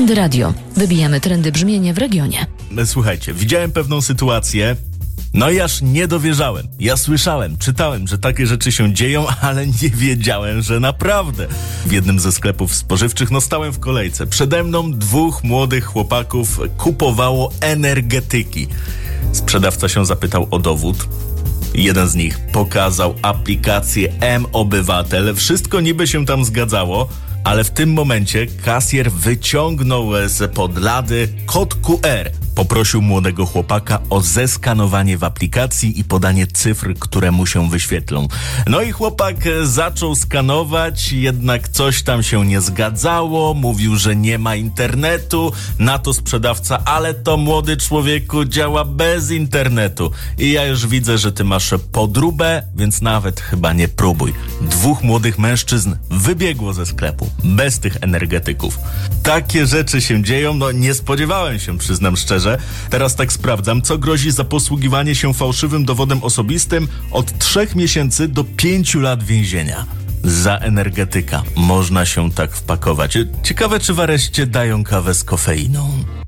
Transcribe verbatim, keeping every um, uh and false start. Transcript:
Trendy Radio. Wybijamy trendy brzmienia w regionie. Słuchajcie, widziałem pewną sytuację, no i aż nie dowierzałem. Ja słyszałem, czytałem, że takie rzeczy się dzieją, ale nie wiedziałem, że naprawdę. W jednym ze sklepów spożywczych, no stałem w kolejce. Przede mną dwóch młodych chłopaków kupowało energetyki. Sprzedawca się zapytał o dowód. Jeden z nich pokazał aplikację M-Obywatel. Wszystko niby się tam zgadzało, ale w tym momencie kasjer wyciągnął z podlady kod Q R. Poprosił młodego chłopaka o zeskanowanie w aplikacji i podanie cyfr, które mu się wyświetlą. No i chłopak zaczął skanować, jednak coś tam się nie zgadzało, mówił, że nie ma internetu. Na to sprzedawca, ale to młody człowieku działa bez internetu. I ja już widzę, że ty masz podróbę, więc nawet chyba nie próbuj. Dwóch młodych mężczyzn wybiegło ze sklepu, bez tych energetyków. Takie rzeczy się dzieją, no nie spodziewałem się, przyznam szczerze. Teraz tak sprawdzam, co grozi za posługiwanie się fałszywym dowodem osobistym od trzech miesięcy do pięciu lat więzienia. Za energetyka można się tak wpakować. Ciekawe, czy w areszcie dają kawę z kofeiną.